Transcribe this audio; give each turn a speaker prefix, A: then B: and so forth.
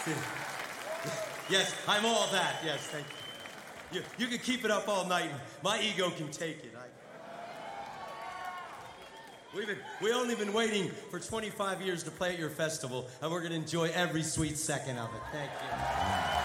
A: Yes, I'm all that. Yes, thank you. You can keep it up all night. My ego can take it. We only been waiting for 25 years to play at your festival, and we're going to enjoy every sweet second of it. Thank you.